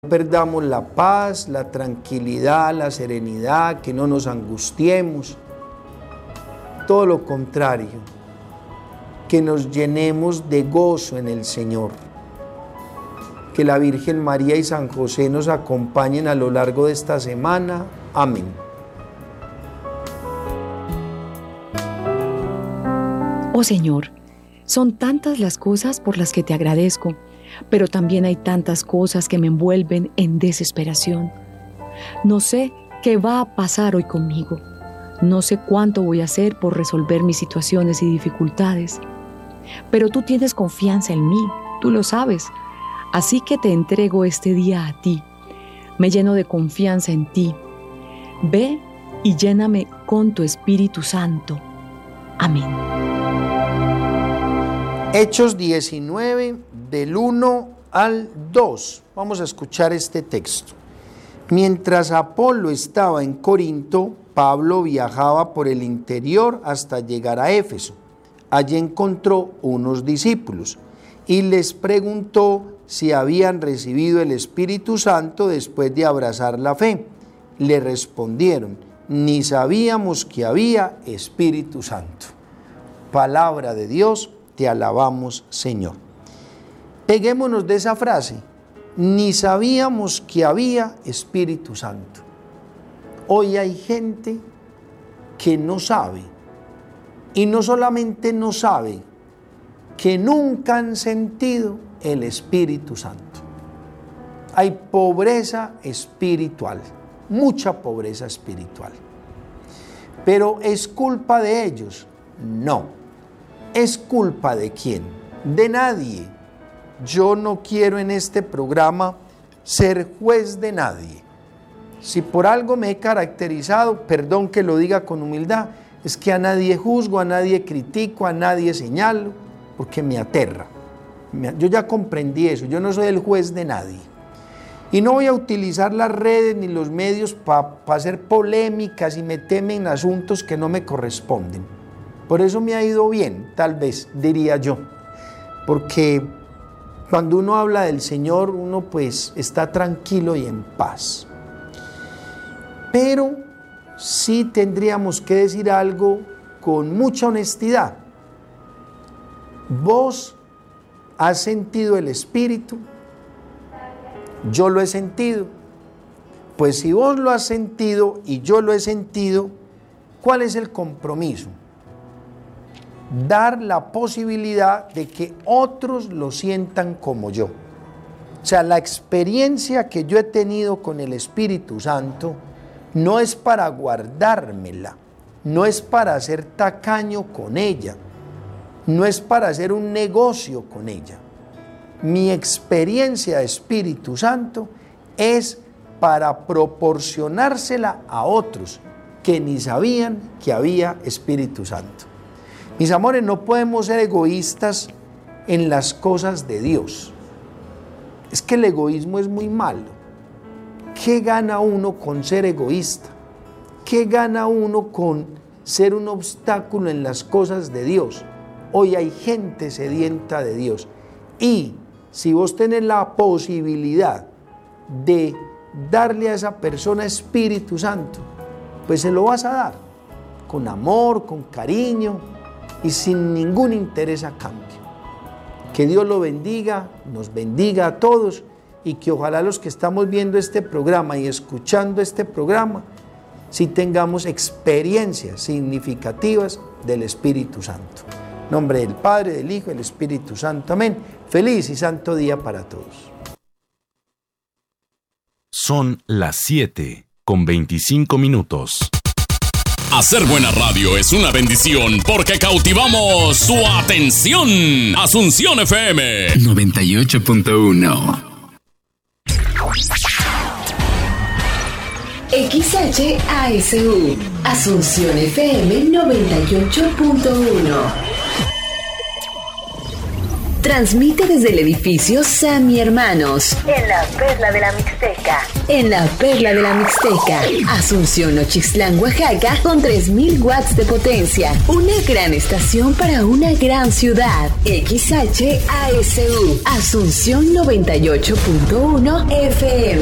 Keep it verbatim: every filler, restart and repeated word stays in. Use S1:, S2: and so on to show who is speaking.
S1: perdamos la paz, la tranquilidad, la serenidad, que no nos angustiemos. Todo lo contrario, que nos llenemos de gozo en el Señor. Que la Virgen María y San José nos acompañen a lo largo de esta semana. Amén.
S2: Oh Señor, son tantas las cosas por las que te agradezco, pero también hay tantas cosas que me envuelven en desesperación. No sé qué va a pasar hoy conmigo. No sé cuánto voy a hacer por resolver mis situaciones y dificultades. Pero tú tienes confianza en mí, tú lo sabes. Así que te entrego este día a ti. Me lleno de confianza en ti. Ve y lléname con tu Espíritu Santo. Amén.
S1: Hechos diecinueve, del uno al dos. Vamos a escuchar este texto. Mientras Apolo estaba en Corinto, Pablo viajaba por el interior hasta llegar a Éfeso. Allí encontró unos discípulos y les preguntó si habían recibido el Espíritu Santo después de abrazar la fe. Le respondieron: ni sabíamos que había Espíritu Santo. Palabra de Dios, te alabamos, Señor. Peguémonos de esa frase: ni sabíamos que había Espíritu Santo. Hoy hay gente que no sabe, y no solamente no sabe, que nunca han sentido el Espíritu Santo. Hay pobreza espiritual, mucha pobreza espiritual. Pero ¿es culpa de ellos? No. ¿Es culpa de quién? De nadie. Yo no quiero en este programa ser juez de nadie. Si por algo me he caracterizado, perdón que lo diga con humildad, es que a nadie juzgo, a nadie critico, a nadie señalo, porque me aterra. Yo ya comprendí eso, yo no soy el juez de nadie. Y no voy a utilizar las redes ni los medios para pa hacer polémicas y meterme en asuntos que no me corresponden. Por eso me ha ido bien, tal vez, diría yo. Porque cuando uno habla del Señor, uno pues está tranquilo y en paz. Pero sí tendríamos que decir algo con mucha honestidad. ¿Vos has sentido el Espíritu? Yo lo he sentido. Pues si vos lo has sentido y yo lo he sentido, ¿cuál es el compromiso? Dar la posibilidad de que otros lo sientan como yo. O sea, la experiencia que yo he tenido con el Espíritu Santo no es para guardármela, no es para hacer tacaño con ella, no es para hacer un negocio con ella. Mi experiencia de Espíritu Santo es para proporcionársela a otros que ni sabían que había Espíritu Santo. Mis amores, no podemos ser egoístas en las cosas de Dios. Es que el egoísmo es muy malo. ¿Qué gana uno con ser egoísta? ¿Qué gana uno con ser un obstáculo en las cosas de Dios? Hoy hay gente sedienta de Dios. Y si vos tenés la posibilidad de darle a esa persona Espíritu Santo, pues se lo vas a dar con amor, con cariño y sin ningún interés a cambio. Que Dios lo bendiga, nos bendiga a todos, y que ojalá los que estamos viendo este programa y escuchando este programa, sí tengamos experiencias significativas del Espíritu Santo. En nombre del Padre, del Hijo y del Espíritu Santo. Amén. Feliz y santo día para todos.
S3: Son las siete con veinticinco minutos.
S4: Hacer buena radio es una bendición porque cautivamos su atención. Asunción F M
S5: noventa y ocho punto uno.
S6: X H A S U Asunción F M noventa y ocho punto uno. Transmite desde el edificio Sammy Hermanos. En la Perla de la Mixteca. En la Perla de la Mixteca. Asunción, Nochixtlán, Oaxaca, con tres mil watts de potencia. Una gran estación para una gran ciudad. X H A S U. Asunción noventa y ocho punto uno F M.